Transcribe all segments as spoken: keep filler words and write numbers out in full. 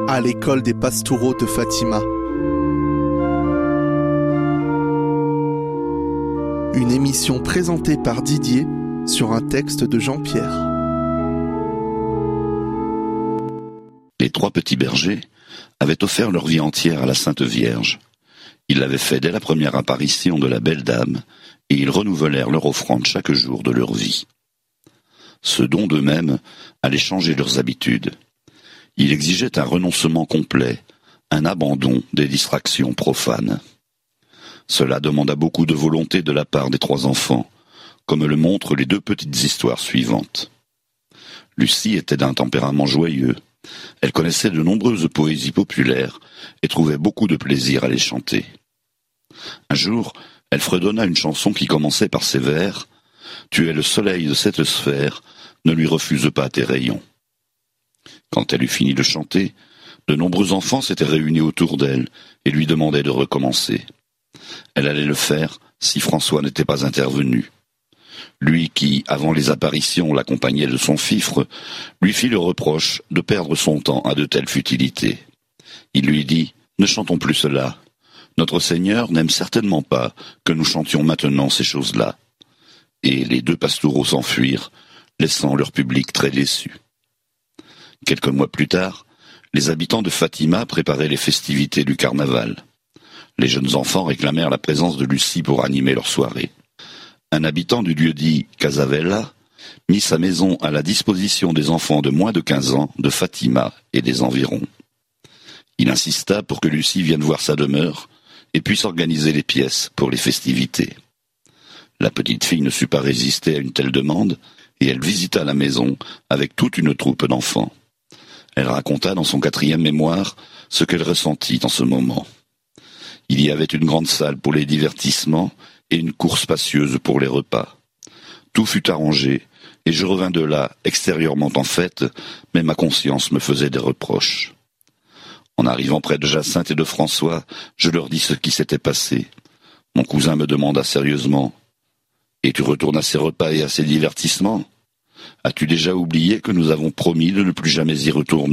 à l'école des Pastoureaux de Fatima. Une émission présentée par Didier sur un texte de Jean-Pierre. Les trois petits bergers avaient offert leur vie entière à la Sainte Vierge. Ils l'avaient fait dès la première apparition de la belle dame, et ils renouvelèrent leur offrande chaque jour de leur vie. Ce don d'eux-mêmes allait changer leurs habitudes. Il exigeait un renoncement complet, un abandon des distractions profanes. Cela demanda beaucoup de volonté de la part des trois enfants, comme le montrent les deux petites histoires suivantes. Lucie était d'un tempérament joyeux. Elle connaissait de nombreuses poésies populaires et trouvait beaucoup de plaisir à les chanter. Un jour, elle fredonna une chanson qui commençait par ces vers « Tu es le soleil de cette sphère, ne lui refuse pas tes rayons ». Quand elle eut fini de chanter, de nombreux enfants s'étaient réunis autour d'elle et lui demandaient de recommencer. Elle allait le faire si François n'était pas intervenu. Lui qui, avant les apparitions, l'accompagnait de son fifre, lui fit le reproche de perdre son temps à de telles futilités. Il lui dit « Ne chantons plus cela. Notre Seigneur n'aime certainement pas que nous chantions maintenant ces choses-là. » Et les deux pastoureaux s'enfuirent, laissant leur public très déçu. Quelques mois plus tard, les habitants de Fatima préparaient les festivités du carnaval. Les jeunes enfants réclamèrent la présence de Lucie pour animer leur soirée. Un habitant du lieu-dit Casavella mit sa maison à la disposition des enfants de moins de quinze ans de Fatima et des environs. Il insista pour que Lucie vienne voir sa demeure et puisse organiser les pièces pour les festivités. La petite fille ne sut pas résister à une telle demande et elle visita la maison avec toute une troupe d'enfants. Elle raconta dans son quatrième mémoire ce qu'elle ressentit en ce moment. Il y avait une grande salle pour les divertissements et une cour spacieuse pour les repas. Tout fut arrangé, et je revins de là, extérieurement en fête, mais ma conscience me faisait des reproches. En arrivant près de Jacinthe et de François, je leur dis ce qui s'était passé. Mon cousin me demanda sérieusement « Et tu retournes à ces repas et à ces divertissements ? As-tu déjà oublié que nous avons promis de ne plus jamais y retourner ?»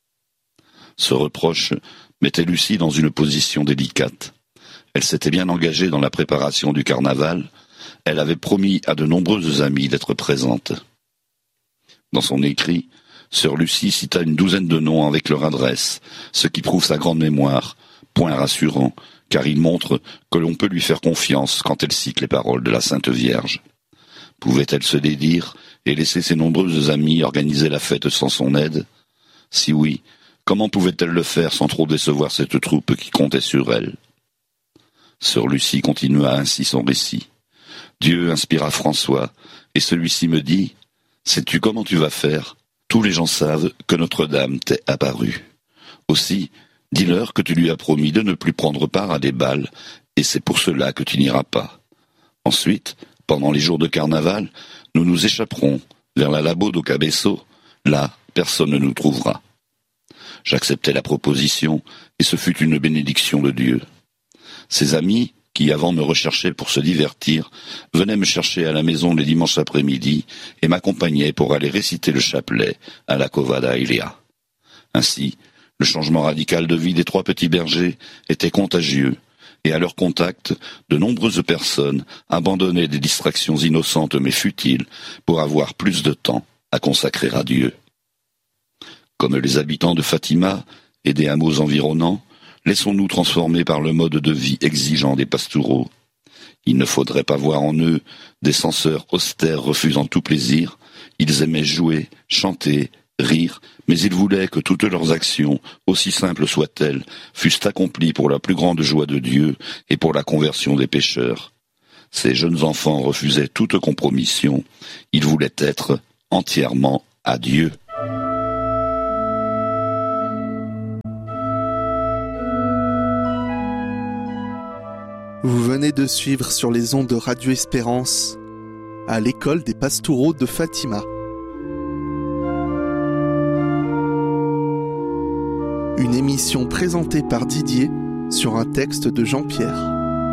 Ce reproche mettait Lucie dans une position délicate. Elle s'était bien engagée dans la préparation du carnaval. Elle avait promis à de nombreuses amies d'être présente. Dans son écrit, sœur Lucie cita une douzaine de noms avec leur adresse, ce qui prouve sa grande mémoire, point rassurant, car il montre que l'on peut lui faire confiance quand elle cite les paroles de la Sainte Vierge. Pouvait-elle se dédire et laisser ses nombreuses amies organiser la fête sans son aide ? Si oui, comment pouvait-elle le faire sans trop décevoir cette troupe qui comptait sur elle ? Sœur Lucie continua ainsi son récit. Dieu inspira François, et celui-ci me dit « Sais-tu comment tu vas faire ? Tous les gens savent que Notre-Dame t'est apparue. Aussi, dis-leur que tu lui as promis de ne plus prendre part à des bals, et c'est pour cela que tu n'iras pas. Ensuite, pendant les jours de carnaval, nous nous échapperons vers la Labo do Cabeço. Là, personne ne nous trouvera. » J'acceptai la proposition, et ce fut une bénédiction de Dieu. Ses amis, qui avant me recherchaient pour se divertir, venaient me chercher à la maison les dimanches après-midi et m'accompagnaient pour aller réciter le chapelet à la Cova da Ilia. Ainsi, le changement radical de vie des trois petits bergers était contagieux, et à leur contact, de nombreuses personnes abandonnaient des distractions innocentes mais futiles pour avoir plus de temps à consacrer à Dieu. Comme les habitants de Fatima et des hameaux environnants, laissons-nous transformer par le mode de vie exigeant des pastoureaux. Il ne faudrait pas voir en eux des censeurs austères refusant tout plaisir. Ils aimaient jouer, chanter, rire, mais ils voulaient que toutes leurs actions, aussi simples soient-elles, fussent accomplies pour la plus grande joie de Dieu et pour la conversion des pécheurs. Ces jeunes enfants refusaient toute compromission. Ils voulaient être entièrement à Dieu. Vous venez de suivre sur les ondes de Radio Espérance à l'école des Pastoureaux de Fatima. Une émission présentée par Didier sur un texte de Jean-Pierre.